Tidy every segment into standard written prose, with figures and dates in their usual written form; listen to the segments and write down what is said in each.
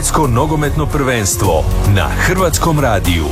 Svjetsko nogometno prvenstvo na Hrvatskom radiju.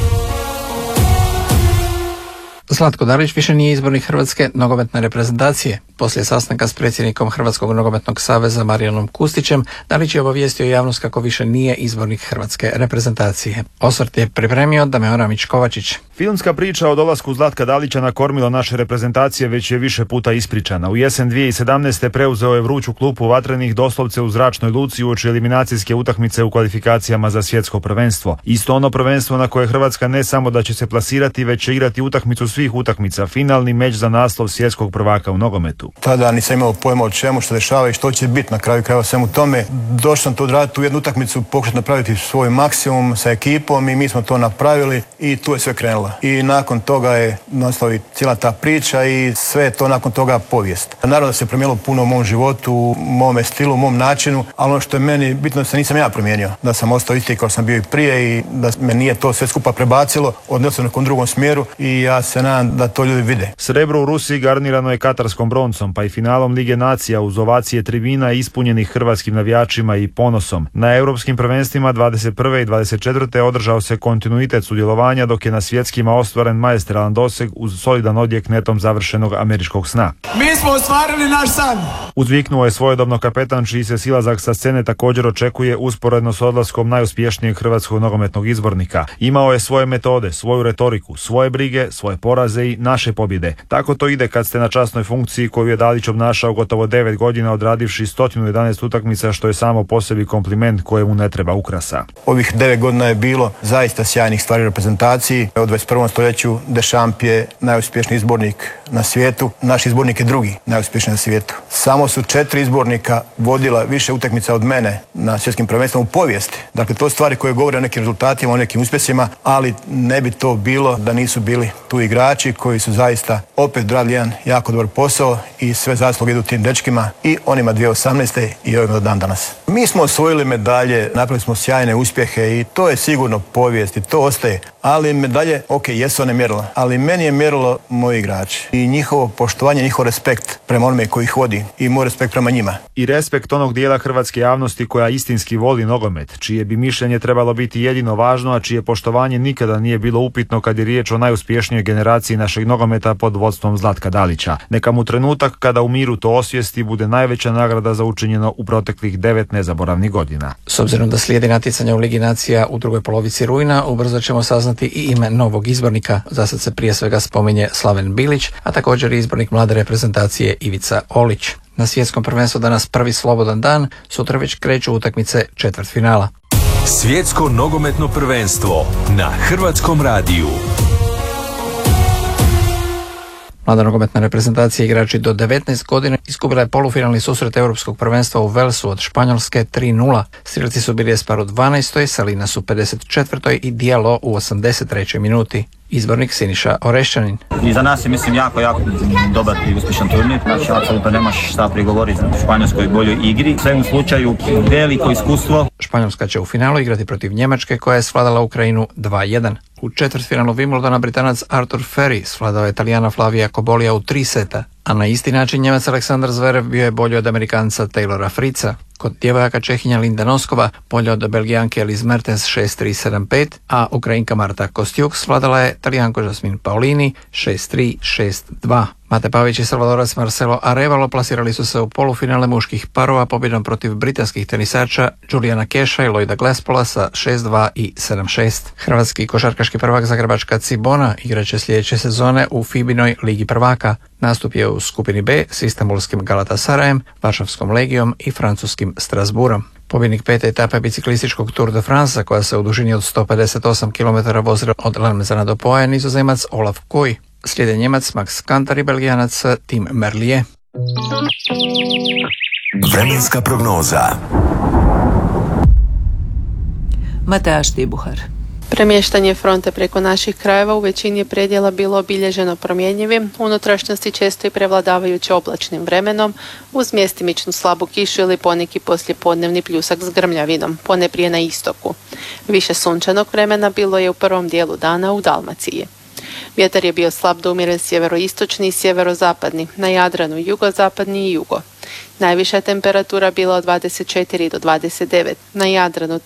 Zlatko Dalić više nije izbornik Hrvatske nogometne reprezentacije. Poslije sastanka s predsjednikom Hrvatskog nogometnog saveza Marijanom Kustićem, Dalić je obavijestio javnost kako više nije izbornik Hrvatske reprezentacije. Osvrt je pripremio Damjan Ramić-Kovačić. Filmska priča o dolasku Zlatka Dalića na kormilo naše reprezentacije već je više puta ispričana. U jesen 2017. preuzeo je vruću klupu vatrenih doslovce u zračnoj luci uoči eliminacijske utakmice u kvalifikacijama za svjetsko prvenstvo. Isto ono prvenstvo na koje Hrvatska ne samo da će se plasirati, već će igrati utakmicu svih utakmica, finalni meč za naslov svjetskog prvaka u nogometu. Tada nisam imao pojma o čemu što dešava i što će biti na kraju krajeva svemu tome. Došao sam to odraditi u jednu utakmicu, pokušati napraviti svoj maksimum sa ekipom i mi smo to napravili i tu je sve krenulo. I nakon toga je nastavi cijela ta priča i sve je to nakon toga povijest. Naravno da se promijenilo puno u mom životu, u mome stilu, u mom načinu, ali ono što je meni bitno da se nisam ja promijenio. Da sam ostao isti kao sam bio i prije i da me nije to sve skupa prebacilo, odnosno u nekom drugom smjeru i ja se nadam da to ljudi vide. Srebro u Rusiji garnirano je katarskom broncom, pa i finalom Lige nacija uz ovacije tribina ispunjenih hrvatskim navijačima i ponosom. Na europskim prvenstvima 21. i 24. održao se kontinuitet sudjelovanja, dok je na svjetskima ostvaren maestralan doseg uz solidan odjek netom završenog američkog sna. Mi smo ostvarili naš san! Uzviknuo je svojedobno kapetan, čiji se silazak sa scene također očekuje usporedno s odlaskom najuspješnijeg hrvatskog nogometnog izbornika. Imao je svoje metode, svoju retoriku, svoje brige, svoje poraze i naše pobjede. Tako to ide kad ste na časnoj funkciji koju je Dalić obnašao gotovo 9 godina, odradivši 111 utakmica, što je samo po sebi kompliment kojemu ne treba ukrasa. Ovih 9 godina je bilo zaista sjajnih stvari u reprezentaciji. U 21. stoljeću Deschamps je najuspješniji izbornik na svijetu, naš izbornik je drugi najuspješniji na svijetu. Samo su 4 izbornika vodila više utakmica od mene na svjetskim prvenstvima u povijesti. Dakle, to stvari koje govore o nekim rezultatima, o nekim uspjesima, ali ne bi to bilo da nisu bili tu igrači koji su zaista opet odradili jedan jako dobar posao i sve zasluge idu tim dečkima i onima 2018. i ovima do dan danas. Mi smo osvojili medalje, napravili smo sjajne uspjehe i to je sigurno povijest i to ostaje. Ali medalje, jesu one mjerilo, ali meni je mjerilo moji igrači i njihovo poštovanje, njihov respekt prema onome koji ih vodi i moj respekt prema njima. I respekt onog dijela hrvatske javnosti koja istinski voli nogomet, čije bi mišljenje trebalo biti jedino važno, a čije poštovanje nikada nije bilo upitno kad je riječ o najuspješnijoj generaciji našeg nogometa pod vodstvom Zlatka Dalića. Neka mu trenutak kada u miru to osvijesti bude najveća nagrada za učinjeno u proteklih 9 nezaboravnih godina. S obzirom da slijedi natjecanja u Ligi nacija u drugoj polovici rujna, ubrzo ćemo saznati i ime novog izbornika. Za sad se prije svega spominje Slaven Bilić, a također i izbornik mlade reprezentacije Ivica Olić. Na svjetskom prvenstvu danas prvi slobodan dan, sutra već kreću utakmice četvrtfinala. Svjetsko nogometno prvenstvo na Hrvatskom radiju. Mlada nogometna reprezentacija igrači do 19 godina izgubila je polufinalni susret Europskog prvenstva u Velsu od Španjolske 3-0. Strelci su bili Espar u 12. Salinas u 54. i Diallo u 83. minuti. Izbornik Siniša Orešćanin. I za nas je, mislim, jako dobar i uspješan turnir. Znači, apsolutno nemaš šta prigovoriti španjolskoj boljoj igri. U svakom slučaju, veliko iskustvo. Španjolska će u finalu igrati protiv Njemačke, koja je svladala Ukrajinu 2-1. U četvrtfinalu Wimbledona Britanac Arthur Ferry svladao je Italijana Flavija Kobolija u 3 seta, a na isti način Njemac Aleksandar Zverev bio je bolji od Amerikanca Taylora Fritza. Kod djevojaka Čehinja Linda Noskova bolja od Belgijanke Elise Mertens 6-3-7-5, a Ukrajinka Marta Kostjuk svladala je Talijanko Jasmin Paolini 6-3-6-2. Mate Pavić i Salvadorac Marcelo Arevalo plasirali su se u polufinale muških parova pobjedom protiv britanskih tenisača Juliana Keša i Lloyda Glespola sa 6-2 i 7-6. Hrvatski košarkaški prvak Zagrebačka Cibona igraće sljedeće sezone u FIBA-inoj Ligi prvaka. Nastup je u skupini B s istanbulskim Galatasarajem, Varšavskom Legijom i francuskim Strasbourom. Pobjednik 5. etape biciklističkog Tour de France, koja se u dužini od 158 km vozila od Lemzana do Poja, Nizozemac Olaf Koy. Slijede Njemac Max Kantar i Belgijanac Tim Merlier. Vremenska prognoza. Mateja Štibuhar. Premještanje fronte preko naših krajeva u većini predjela bilo obilježeno promjenjivim, unutrašnjosti često i prevladavajuće oblačnim vremenom, uz mjestimičnu slabu kišu ili poneki poslijepodnevni pljusak s grmljavinom, ponajprije na istoku. Više sunčanog vremena bilo je u prvom dijelu dana u Dalmaciji. Vjetar je bio slab do umjeren sjeveroistočni i sjeverozapadni, na Jadranu jugozapadni i jugo. Najviša temperatura bila od 24 do 29, na Jadranu